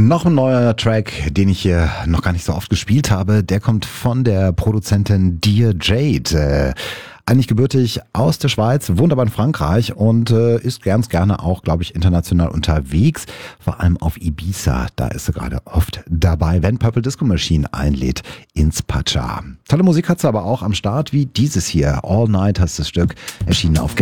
Noch ein neuer Track, den ich hier noch gar nicht so oft gespielt habe, der kommt von der Produzentin Dear Jade. Eigentlich gebürtig aus der Schweiz, wohnt aber in Frankreich und ist ganz gerne auch, glaube ich, international unterwegs. Vor allem auf Ibiza, da ist sie gerade oft dabei, wenn Purple Disco Machine einlädt ins Pacha. Tolle Musik hat sie aber auch am Start, wie dieses hier. All Night heißt das Stück, erschienen auf